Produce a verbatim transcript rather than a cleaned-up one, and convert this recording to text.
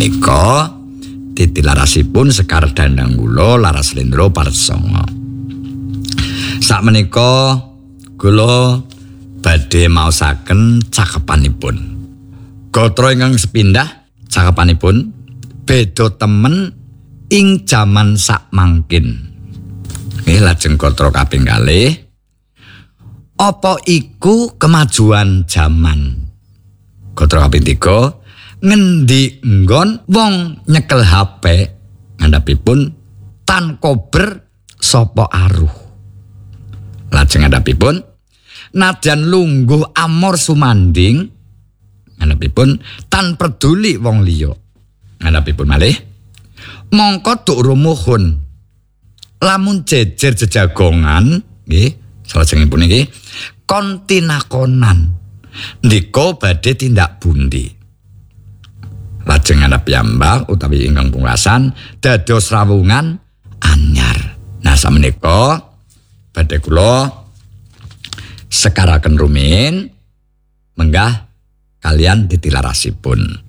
menika titilarasipun Sekar Dandang Kula Laras Slendra Parsanga. Sak menika kula badhe maosaken cakepanipun. Gatra ingkang sepindah cakepanipun beda temen ing jaman sak mangkin. Nggih lajeng gatra kaping kalih. Apa iku kemajuan jaman? Gatra kaping tiga, ngendi nggon wong nyekel H P ngandhapipun tan kober sapa aruh. Lajeng ngandhapipun nadyan lungguh amor sumanding ngandhapipun tan peduli wong liya. Ngandhapipun malih mongko tuk rumuhun lamun jejer jejagongan nggih salajengipun iki kon tinakonan ndika badhe tindak bundi. Lajeng ana piyambak utawi ingkang pungkasan dados rawungan anyar. Nah sameneika badhe kula sekaraken rumiyin menggah kalian titilarasipun.